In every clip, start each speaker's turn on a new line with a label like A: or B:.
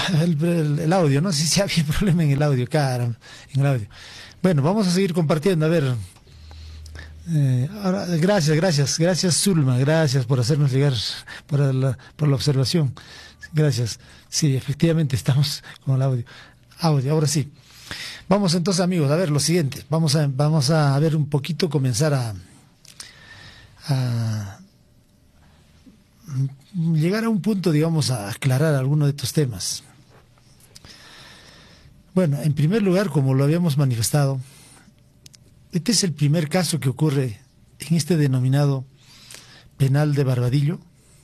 A: el audio, no sé si había problema en el audio, caramba, en el audio. Bueno, vamos a seguir compartiendo, a ver. Ahora, gracias Zulma, gracias por hacernos llegar, por la observación. Gracias. Sí, efectivamente estamos con el audio. Ahora sí. Vamos entonces, amigos, a ver lo siguiente. Vamos a ver un poquito, comenzar a llegar a un punto, digamos, a aclarar algunos de estos temas. Bueno, en primer lugar, como lo habíamos manifestado, este es el primer caso que ocurre en este denominado penal de Barbadillo.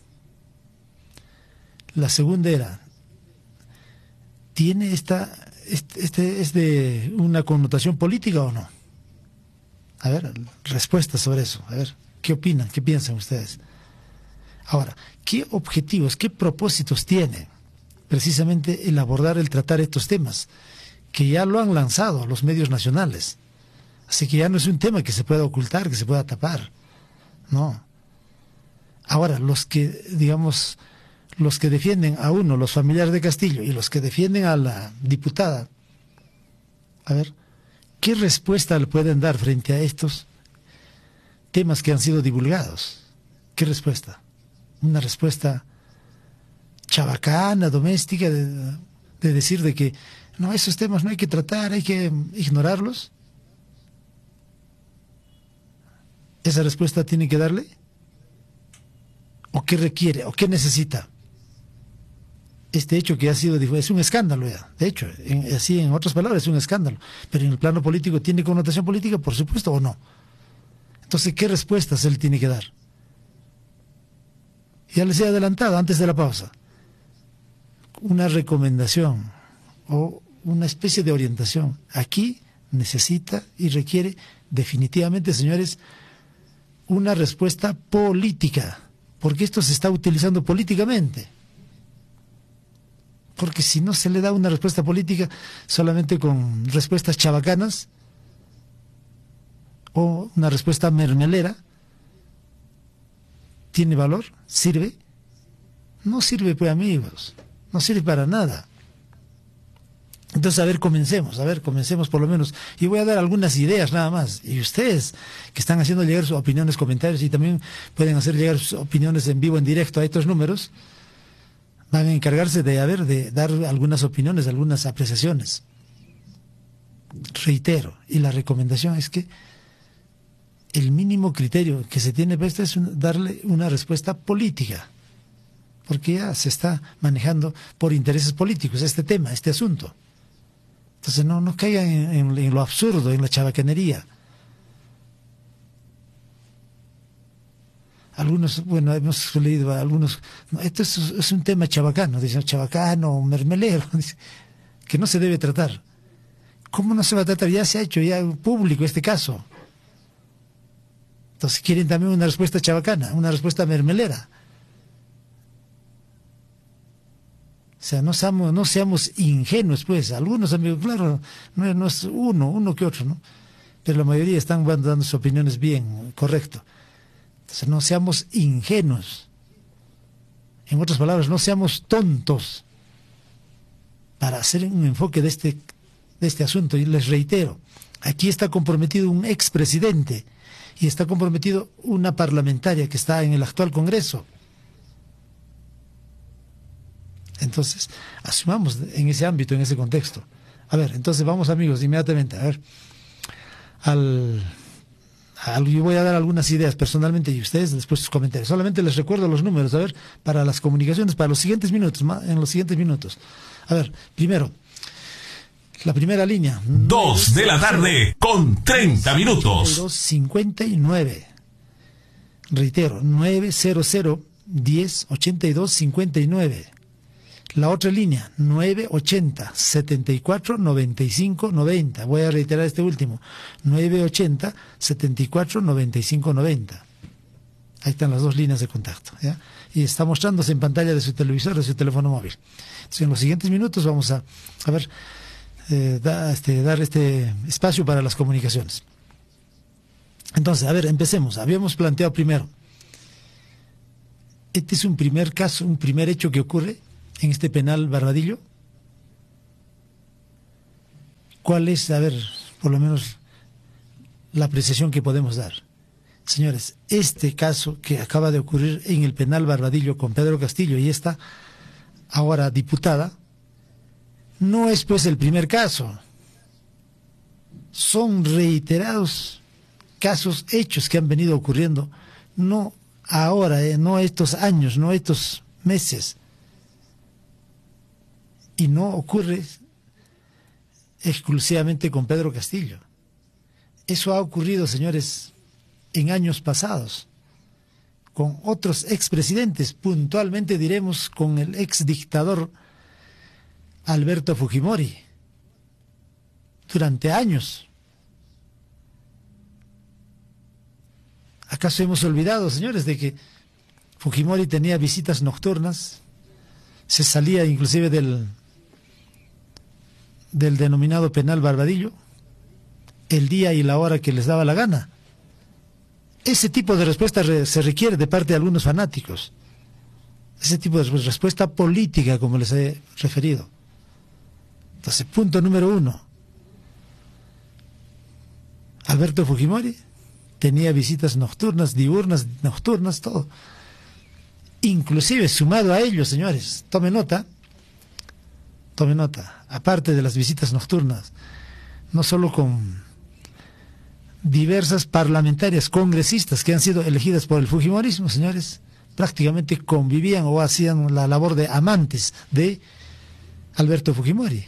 A: La segunda era, ¿tiene es de una connotación política o no? A ver, respuestas sobre eso. A ver, ¿qué opinan? ¿Qué piensan ustedes? Ahora, ¿qué objetivos, qué propósitos tiene precisamente el abordar, el tratar estos temas? Que ya lo han lanzado a los medios nacionales. Así que ya no es un tema que se pueda ocultar, que se pueda tapar. No. Ahora, los que defienden a uno, los familiares de Castillo, y los que defienden a la diputada, a ver, ¿qué respuesta le pueden dar frente a estos temas que han sido divulgados? ¿Qué respuesta? Una respuesta chabacana, doméstica, de decir de que no, esos temas no hay que tratar, hay que ignorarlos. ¿Esa respuesta tiene que darle? ¿O qué requiere? ¿O qué necesita? Este hecho que ha sido difundido es un escándalo ya. De hecho, así en otras palabras, es un escándalo. Pero en el plano político, ¿tiene connotación política? Por supuesto, ¿o no? Entonces, ¿qué respuestas él tiene que dar? Ya les he adelantado antes de la pausa. Una recomendación o una especie de orientación. Aquí necesita y requiere definitivamente, señores, una respuesta política, porque esto se está utilizando políticamente. Porque si no se le da una respuesta política solamente con respuestas chabacanas o una respuesta mermelera, ¿tiene valor? ¿Sirve? No sirve, pues, amigos, no sirve para nada. Entonces, a ver, comencemos por lo menos. Y voy a dar algunas ideas nada más. Y ustedes que están haciendo llegar sus opiniones, comentarios, y también pueden hacer llegar sus opiniones en vivo, en directo a estos números, van a encargarse de dar algunas opiniones, algunas apreciaciones. Reitero, y la recomendación es que el mínimo criterio que se tiene para esto es darle una respuesta política, porque ya se está manejando por intereses políticos este tema, este asunto. Entonces no caigan en lo absurdo, en la chabacanería. Algunos, bueno, hemos leído a algunos, no, esto es un tema chabacano, dicen chabacano, mermelero, que no se debe tratar. ¿Cómo no se va a tratar? Ya se ha hecho ya público este caso. Entonces quieren también una respuesta chabacana, una respuesta mermelera. O sea, no seamos ingenuos, pues. Algunos amigos, claro, no es uno que otro, ¿no? Pero la mayoría están dando sus opiniones bien, correcto. Entonces, no seamos ingenuos. En otras palabras, no seamos tontos para hacer un enfoque de este asunto. Y les reitero, aquí está comprometido un expresidente y está comprometido una parlamentaria que está en el actual Congreso. Entonces, asumamos en ese ámbito, en ese contexto. A ver, entonces vamos, amigos, inmediatamente, a ver, yo voy a dar algunas ideas personalmente y ustedes después sus comentarios. Solamente les recuerdo los números, a ver, para las comunicaciones, para los siguientes minutos, en los siguientes minutos. A ver, primero, la primera línea.
B: 2 de la tarde con 30 minutos.
A: 59. Reitero, 900 10 82 59. La otra línea, 980 74 95 90. Voy a reiterar este último, 980 74 95 90. Ahí están las dos líneas de contacto, ¿ya? Y está mostrándose en pantalla de su televisor, de su teléfono móvil. Entonces, en los siguientes minutos vamos a ver, dar este espacio para las comunicaciones. Entonces, a ver, empecemos. Habíamos planteado primero, este es un primer caso, un primer hecho que ocurre en este penal Barbadillo, ¿Cuál es, a ver, por lo menos la apreciación que podemos dar? Señores, este caso que acaba de ocurrir en el penal Barbadillo con Pedro Castillo y esta ahora diputada, no es pues el primer caso. Son reiterados casos, hechos que han venido ocurriendo, no ahora, no estos años, no estos meses. Y no ocurre exclusivamente con Pedro Castillo. Eso ha ocurrido, señores, en años pasados, con otros expresidentes, puntualmente diremos con el exdictador Alberto Fujimori, durante años. ¿Acaso hemos olvidado, señores, de que Fujimori tenía visitas nocturnas? Se salía inclusive del denominado penal Barbadillo, el día y la hora que les daba la gana. Ese tipo de respuesta se requiere de parte de algunos fanáticos. Ese tipo de respuesta política, como les he referido. Entonces, punto número 1. Alberto Fujimori tenía visitas nocturnas, diurnas, nocturnas, todo. Inclusive, sumado a ello, señores, tome nota, aparte de las visitas nocturnas, no solo con diversas parlamentarias, congresistas que han sido elegidas por el fujimorismo, señores, prácticamente convivían o hacían la labor de amantes de Alberto Fujimori.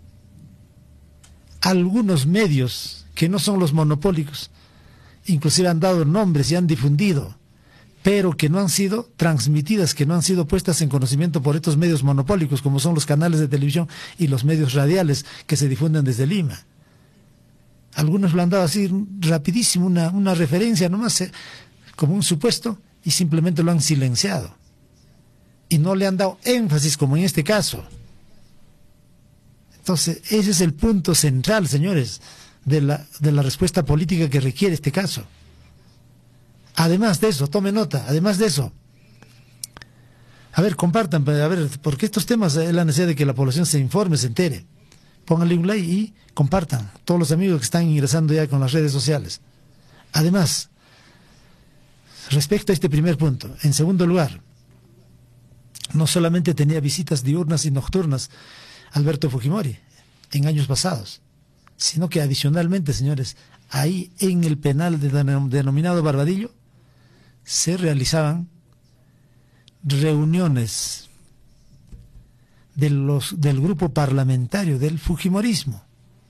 A: Algunos medios que no son los monopólicos, inclusive han dado nombres y han difundido, pero que no han sido transmitidas, que no han sido puestas en conocimiento por estos medios monopólicos, como son los canales de televisión y los medios radiales que se difunden desde Lima. Algunos lo han dado así rapidísimo, una referencia nomás, como un supuesto, y simplemente lo han silenciado. Y no le han dado énfasis, como en este caso. Entonces, ese es el punto central, señores, de la respuesta política que requiere este caso. Además de eso, tome nota, además de eso, a ver, compartan, a ver, porque estos temas es la necesidad de que la población se informe, se entere. Pónganle un like y compartan, todos los amigos que están ingresando ya con las redes sociales. Además, respecto a este primer punto, en segundo lugar, no solamente tenía visitas diurnas y nocturnas Alberto Fujimori en años pasados, sino que adicionalmente, señores, ahí en el penal denominado Barbadillo, se realizaban reuniones del grupo parlamentario del fujimorismo.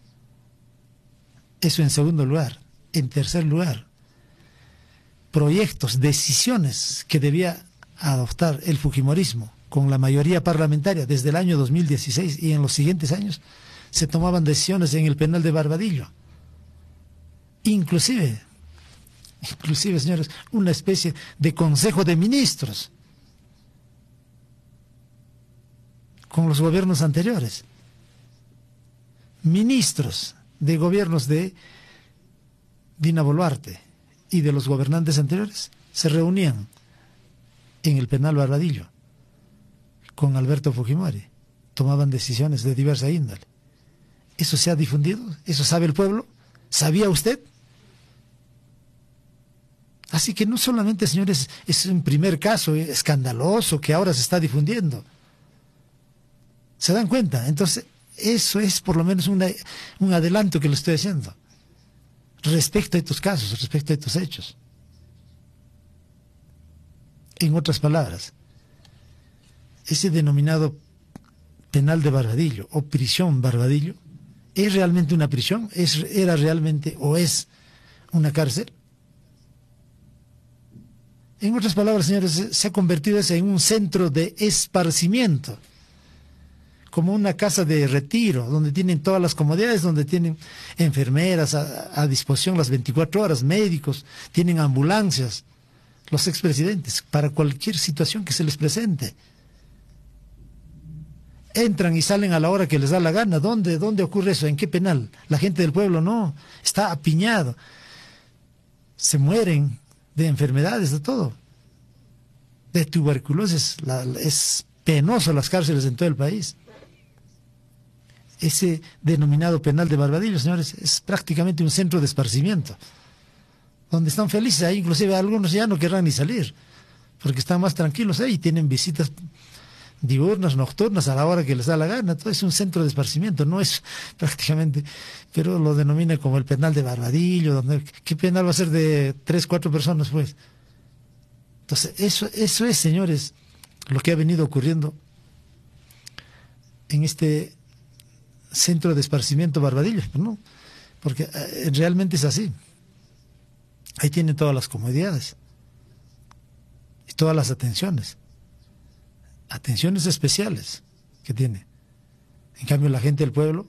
A: Eso en segundo lugar. En tercer lugar, proyectos, decisiones que debía adoptar el fujimorismo con la mayoría parlamentaria desde el año 2016 y en los siguientes años se tomaban decisiones en el penal de Barbadillo. Inclusive, señores, una especie de consejo de ministros con los gobiernos anteriores. Ministros de gobiernos de Dina Boluarte y de los gobernantes anteriores se reunían en el penal Barbadillo con Alberto Fujimori, tomaban decisiones de diversa índole. ¿Eso se ha difundido? ¿Eso sabe el pueblo? ¿Sabía usted? Así que no solamente, señores, es un primer caso escandaloso que ahora se está difundiendo. ¿Se dan cuenta? Entonces, eso es por lo menos un adelanto que le estoy haciendo respecto a estos casos, respecto a estos hechos. En otras palabras, ese denominado penal de Barbadillo o prisión Barbadillo, ¿es realmente una prisión? ¿Era realmente o es una cárcel? En otras palabras, señores, se ha convertido en un centro de esparcimiento, como una casa de retiro, donde tienen todas las comodidades, donde tienen enfermeras a disposición las 24 horas, médicos, tienen ambulancias, los expresidentes, para cualquier situación que se les presente. Entran y salen a la hora que les da la gana. ¿Dónde ocurre eso? ¿En qué penal? La gente del pueblo no, está apiñado. Se mueren de enfermedades, de todo. De tuberculosis, es penoso las cárceles en todo el país. ese denominado penal de Barbadillo, señores, es prácticamente un centro de esparcimiento, donde están felices. Ahí inclusive algunos ya no querrán ni salir, porque están más tranquilos ahí, tienen visitas diurnas, nocturnas, a la hora que les da la gana. Todo es un centro de esparcimiento, no es prácticamente, pero lo denomina como el penal de Barbadillo, donde, ¿qué penal va a ser de 3, 4 personas, pues? Entonces, eso es, señores, lo que ha venido ocurriendo en este centro de esparcimiento Barbadillo, ¿no? Porque realmente es así. Ahí tienen todas las comodidades y todas las atenciones especiales que tiene. En cambio, la gente del pueblo,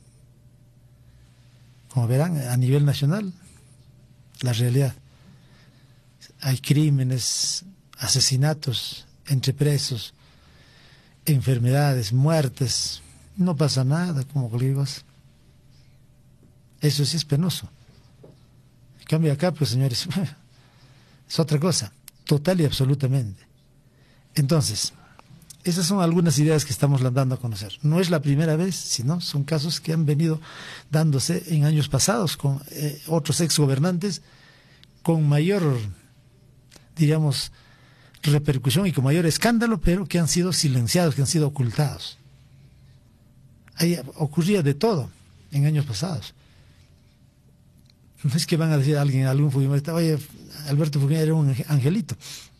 A: como verán, a nivel nacional, la realidad, hay crímenes, asesinatos entre presos, enfermedades, muertes, no pasa nada, como digas. Eso sí es penoso. En cambio acá, pues señores, es otra cosa, total y absolutamente. Entonces, esas son algunas ideas que estamos dando a conocer. No es la primera vez, sino son casos que han venido dándose en años pasados con otros exgobernantes con mayor, diríamos, repercusión y con mayor escándalo, pero que han sido silenciados, que han sido ocultados. Ahí ocurría de todo en años pasados. No es que van a decir a alguien, algún fujimorista, oye, Alberto Fujimori era un angelito.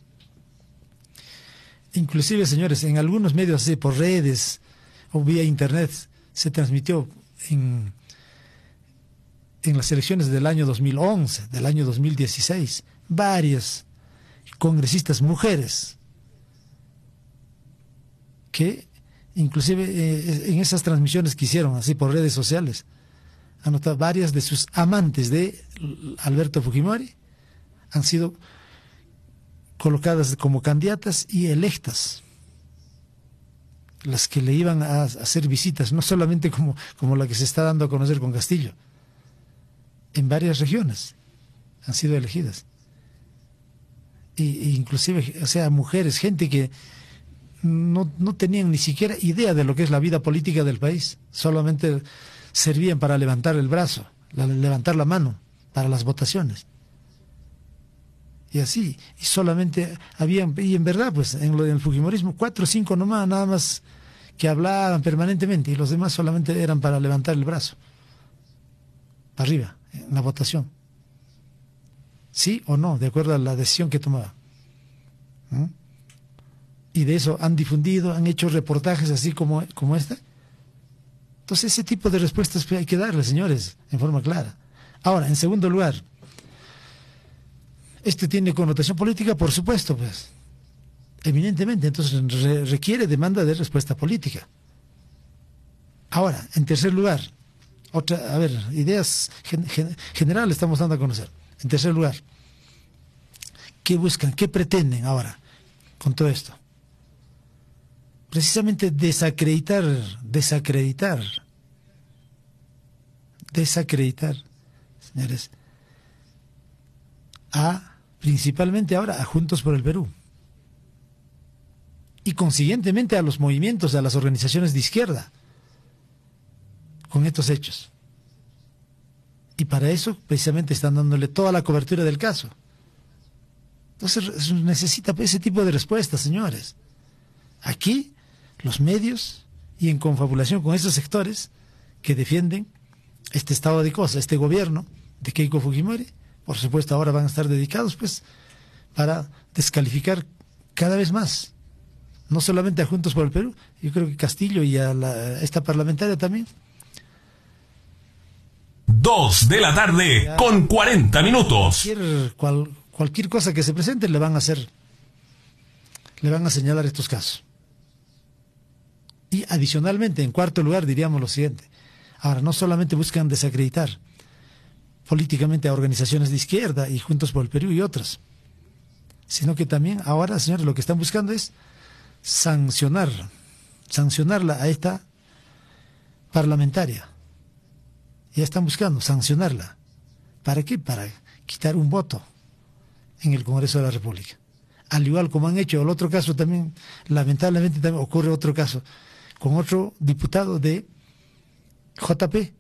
A: Inclusive, señores, en algunos medios así, por redes o vía internet, se transmitió en las elecciones del año 2011, del año 2016, varias congresistas mujeres que inclusive en esas transmisiones que hicieron así por redes sociales, anotado varias de sus amantes de Alberto Fujimori han sido colocadas como candidatas y electas, las que le iban a hacer visitas, no solamente como la que se está dando a conocer con Castillo, en varias regiones han sido elegidas. Y inclusive, o sea, mujeres, gente que no tenían ni siquiera idea de lo que es la vida política del país, solamente servían para levantar el brazo, levantar la mano para las votaciones. Y así, y solamente habían, y en verdad, pues, en el fujimorismo, 4 o 5 nomás, nada más que hablaban permanentemente, y los demás solamente eran para levantar el brazo, para arriba, en la votación. ¿Sí o no? De acuerdo a la decisión que tomaba. Y de eso han difundido, han hecho reportajes así como este. Entonces ese tipo de respuestas hay que darle, señores, en forma clara. Ahora, en segundo lugar, ¿esto tiene connotación política? Por supuesto, pues, eminentemente. Entonces demanda de respuesta política. Ahora, en tercer lugar, ideas generales estamos dando a conocer. En tercer lugar, ¿qué buscan? ¿Qué pretenden ahora con todo esto? Precisamente desacreditar, señores, principalmente ahora a Juntos por el Perú y consiguientemente a los movimientos, a las organizaciones de izquierda con estos hechos. Y para eso precisamente están dándole toda la cobertura del caso. Entonces necesita ese tipo de respuestas, señores. Aquí los medios y en confabulación con esos sectores que defienden este estado de cosas, este gobierno de Keiko Fujimori, por supuesto ahora van a estar dedicados pues para descalificar cada vez más, no solamente a Juntos por el Perú, yo creo que Castillo y a esta parlamentaria también.
B: 2 de la tarde con 40 minutos.
A: Cualquier cosa que se presente le van a señalar estos casos. Y adicionalmente, en cuarto lugar, diríamos lo siguiente. Ahora, no solamente buscan desacreditar políticamente a organizaciones de izquierda y Juntos por el Perú y otras, sino que también ahora, señores, lo que están buscando es sancionarla a esta parlamentaria. Ya están buscando sancionarla. ¿Para qué? Para quitar un voto en el Congreso de la República. Al igual como han hecho el otro caso también, lamentablemente también ocurre otro caso, con otro diputado de JP.